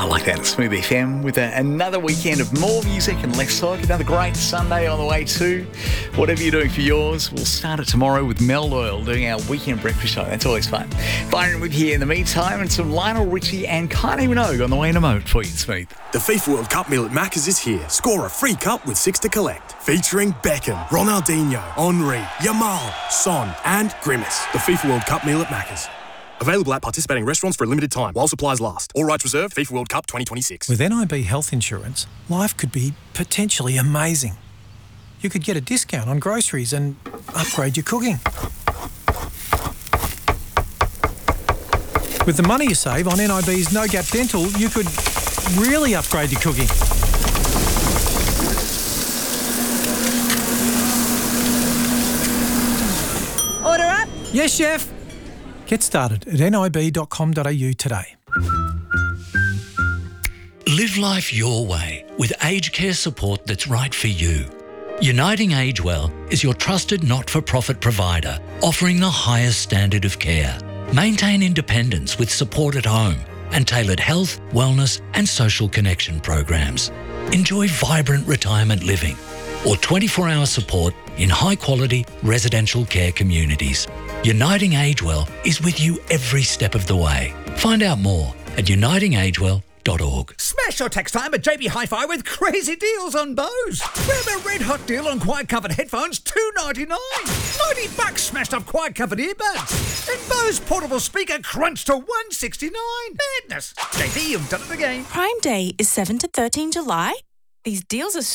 like that. Smooth FM with another weekend of more music and less talk. Another great Sunday on the way too. Whatever you're doing for yours, we'll start it tomorrow with Mel Doyle doing our weekend breakfast show. That's always fun. Byron with you here in the meantime, and some Lionel Richie and Kylie Minogue on the way in a moment for you, Smooth. The FIFA World Cup meal at Macca's is here. Score a free cup with 6 to collect. Featuring Beckham, Ronaldinho, Henry, Yamal, Son and Grimace. The FIFA World Cup meal at Macca's. Available at participating restaurants for a limited time while supplies last. All rights reserved. FIFA World Cup 2026. With NIB Health Insurance, life could be potentially amazing. You could get a discount on groceries and upgrade your cooking. With the money you save on NIB's No Gap Dental, you could really upgrade your cooking. Order up. Yes, chef. Get started at nib.com.au today. Live life your way with aged care support that's right for you. Uniting AgeWell is your trusted not-for-profit provider, offering the highest standard of care. Maintain independence with support at home and tailored health, wellness and social connection programs. Enjoy vibrant retirement living or 24-hour support in high-quality residential care communities. Uniting AgeWell is with you every step of the way. Find out more at unitingagewell.org. Smash your tax time at JB Hi-Fi with crazy deals on Bose. Grab a red hot deal on quiet-covered headphones, $2.99. $90 smashed up quiet-covered earbuds. And Bose portable speaker crunched to $169. Madness. JB, you've done it again. Prime Day is 7 to 13 July. These deals are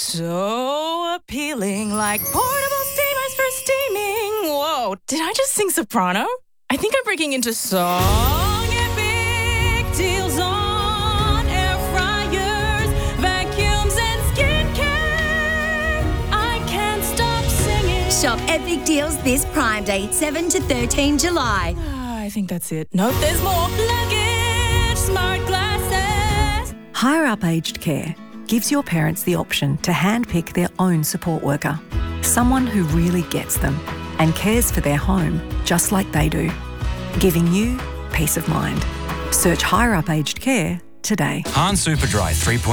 so appealing, like portable steamers for steaming. Whoa, did I just sing soprano? I think I'm breaking into song. And big deals on air fryers, vacuums and skincare. I can't stop singing. Shop epic deals this Prime Day, 7 to 13 July. I think that's it. Nope, there's more. Luggage, smart glasses. Higher Up Aged Care gives your parents the option to handpick their own support worker, someone who really gets them and cares for their home just like they do, giving you peace of mind. Search Higher Up Aged Care today. Hahn Superdry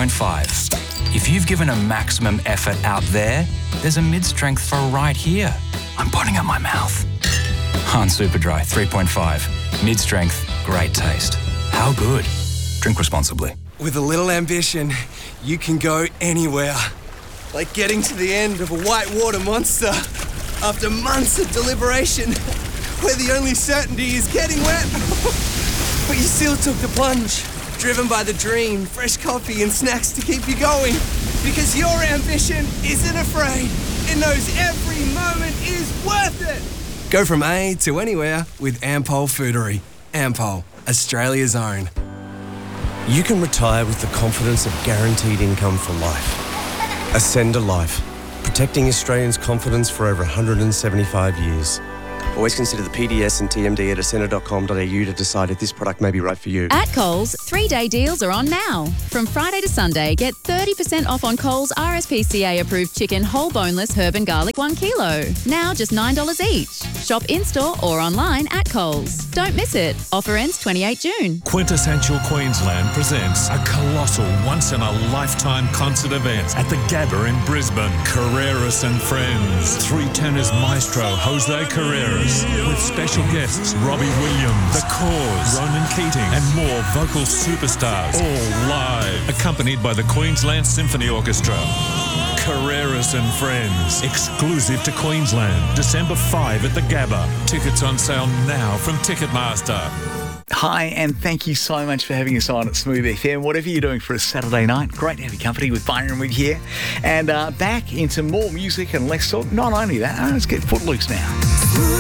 3.5. If you've given a maximum effort out there, there's a mid-strength for right here. I'm putting up my mouth. Hahn Superdry 3.5. Mid-strength, great taste. How good? Drink responsibly. With a little ambition, you can go anywhere. Like getting to the end of a whitewater monster after months of deliberation, where the only certainty is getting wet. But you still took the plunge, driven by the dream, fresh coffee and snacks to keep you going. Because your ambition isn't afraid. It knows every moment is worth it. Go from A to anywhere with Ampol Foodery. Ampol, Australia's own. You can retire with the confidence of guaranteed income for life. Ascend a Life, protecting Australians' confidence for over 175 years. Always consider the PDS and TMD at ascender.com.au to decide if this product may be right for you. At Coles, 3-day deals are on now. From Friday to Sunday, get 30% off on Coles RSPCA-approved chicken whole boneless herb and garlic 1 kilo. Now just $9 each. Shop in-store or online at Coles. Don't miss it. Offer ends 28 June. Quintessential Queensland presents a colossal once-in-a-lifetime concert event at the Gabba in Brisbane. Carreras and Friends. 3 tenors maestro Jose Carreras. With special guests Robbie Williams, The Cause, Ronan Keating and more vocal superstars, all live, accompanied by the Queensland Symphony Orchestra. Carreras and Friends, exclusive to Queensland, December 5 at the Gabba. Tickets on sale now from Ticketmaster. Hi, and thank you so much for having us on at Smooth FM. Whatever you're doing for a Saturday night, great to have your company with Byron with you here. And back into more music and less talk. Not only that, let's get Footloose now.